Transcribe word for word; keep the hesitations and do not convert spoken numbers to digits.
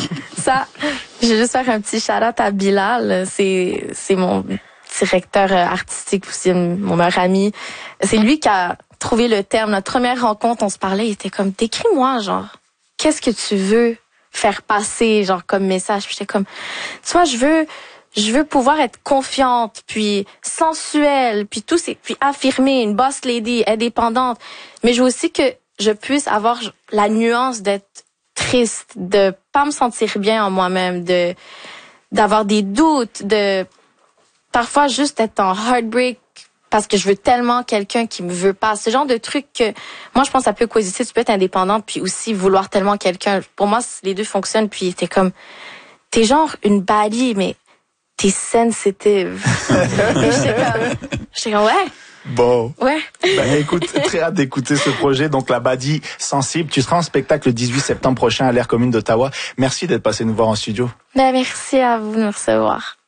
Ça, je vais juste faire un petit shout-out à Bilal. C'est, c'est mon directeur artistique aussi, mon meilleur ami. C'est lui qui a trouvé le terme. Notre première rencontre, on se parlait, il était comme, décris-moi, genre, qu'est-ce que tu veux faire passer, genre, comme message? Puis j'étais comme, tu vois, je veux, je veux pouvoir être confiante, puis sensuelle, puis tout, c'est, puis affirmer, une boss lady, indépendante. Mais je veux aussi que je puisse avoir la nuance d'être triste, de pas me sentir bien en moi-même, de, d'avoir des doutes, de, parfois juste être en heartbreak parce que je veux tellement quelqu'un qui me veut pas. Ce genre de truc que, moi, je pense que ça peut coexister. Tu peux être indépendante puis aussi vouloir tellement quelqu'un. Pour moi, les deux fonctionnent. Puis t'es comme, t'es genre une baddie, mais t'es sensitive. J'étais comme, j'étais comme, ouais. Bon. Ouais. Ben, écoute, très hâte d'écouter ce projet. Donc, la Baddie sensible. Tu seras en spectacle le dix-huit septembre prochain à l'Air Commune d'Ottawa. Merci d'être passé nous voir en studio. Ben, merci à vous de me recevoir.